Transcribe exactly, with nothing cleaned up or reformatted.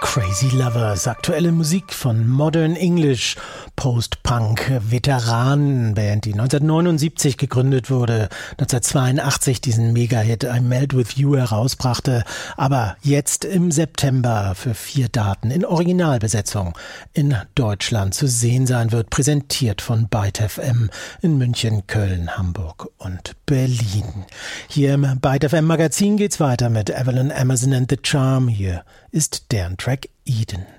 Crazy Lovers, aktuelle Musik von Modern English, Post-Punk-Veteranenband, die neunzehnhundertneunundsiebzig gegründet wurde, neunzehnhundertzweiundachtzig diesen Mega-Hit I Melt With You herausbrachte, aber jetzt im September für vier Daten in Originalbesetzung in Deutschland zu sehen sein wird, präsentiert von Byte F M in München, Köln, Hamburg und Berlin. Hier im Byte F M Magazin geht's weiter mit Evelyn Amazon and the Charm. Hier ist deren Track Eden.